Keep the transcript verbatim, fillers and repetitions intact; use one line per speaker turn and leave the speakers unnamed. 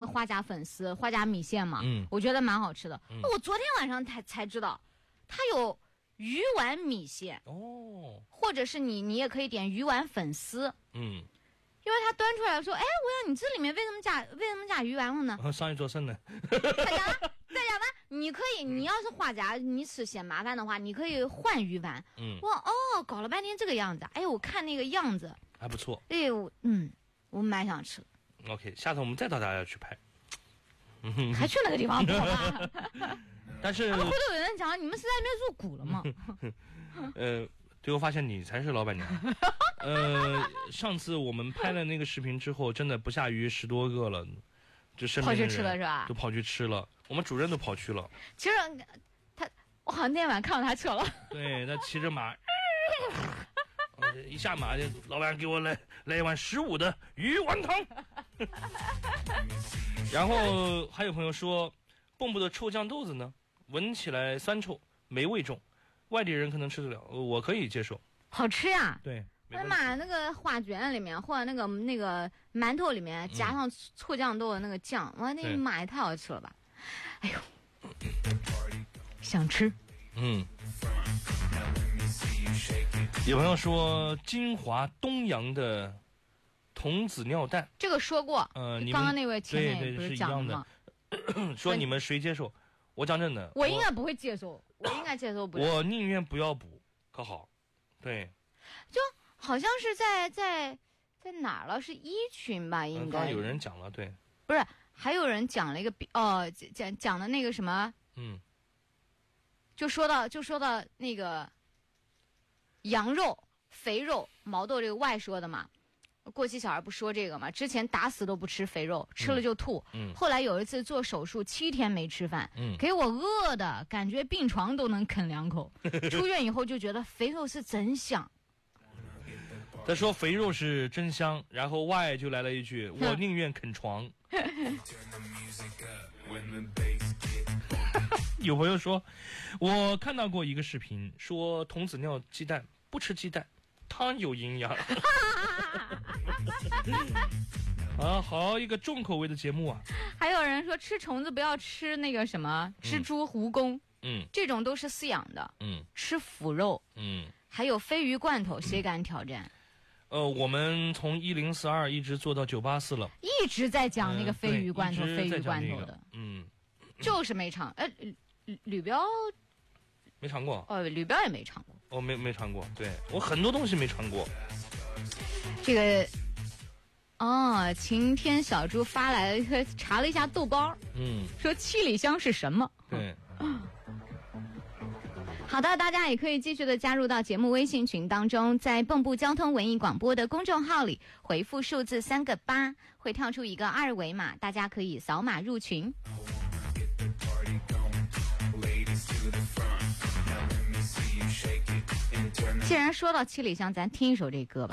花甲粉丝、花甲米线嘛，
嗯，
我觉得蛮好吃的。
嗯、
我昨天晚上才才知道，它有鱼丸米线
哦，
或者是你你也可以点鱼丸粉丝，
嗯。
因为他端出来说，哎，我想你这里面为什么加为什么加鱼丸呢？
哦、上一桌剩的。
在家在家呢？你可以，你要是花甲你吃嫌麻烦的话，你可以换鱼丸。
嗯，
哇哦，搞了半天这个样子，哎呦，我看那个样子
还不错。
哎我嗯，我蛮想吃的。
OK， 下次我们再到大家去拍。
嗯，还去那个地方跑吧？
但是、啊、
回头有人讲你们是在那边入股了吗？
呃。最后发现你才是老板娘。呃，上次我们拍了那个视频之后，真的不下于十多个了，就身边的人
跑去吃了是吧？
都跑去吃了，我们主任都跑去了。
其实他，我好像那天晚上看到他吃了。
对，他骑着马，呃、一下马就老板给我来来一碗十五的鱼丸汤。然后还有朋友说，蚌埠的臭酱豆子呢，闻起来酸臭，没味重。外地人可能吃得了，我可以接受。
好吃呀！
对，
我的妈，那个花卷里面或者那个那个馒头里面加上臭酱豆的那个酱，哇、嗯，那妈也太好吃了吧！哎呦，想吃。
嗯。有朋友说金华东阳的童子尿蛋，
这个说过。
呃，
刚刚那位前面
对对
不是讲
了吗？说你们谁接受？我讲真的，
我应该不会接受。我应该接受不了，
我宁愿不要补，可好？对，
就好像是在在在哪儿了？是一群吧？应该。
刚刚有人讲了，对，
不是，还有人讲了一个比哦，讲讲的那个什么，
嗯，
就说到就说到那个羊肉、肥肉、毛豆这个外说的嘛。过期小孩不说这个嘛？之前打死都不吃肥肉，吃了就吐。
嗯。
后来有一次做手术，七天没吃饭，
嗯，
给我饿的感觉病床都能啃两口。出院以后就觉得肥肉是真香。
他说肥肉是真香，然后外就来了一句：“我宁愿啃床。”有朋友说，我看到过一个视频，说童子尿鸡蛋不吃鸡蛋。汤有营养。啊，好一个重口味的节目啊！
还有人说吃虫子不要吃那个什么蜘蛛、蜈蚣，
嗯，
这种都是饲养的，
嗯，
吃腐肉，
嗯，
还有鲱鱼罐头，谁敢挑战？
呃，我们从一零四二一直做到九八四了，
一直在讲那个鲱鱼罐头，
嗯、
鲱鱼罐头的，
嗯，
就是没尝，呃，吕吕标
没尝过，
哦，吕标也没尝过，
哦，没没尝过，对我很多东西没尝过，
这个。哦，晴天小猪发来了，查了一下豆包，
嗯，
说七里香是什么？
对，
好的，大家也可以继续的加入到节目微信群当中，在蚌埠交通文艺广播的公众号里回复数字三个八，会跳出一个二维码，大家可以扫码入群。既然说到七里香，咱听一首这歌吧。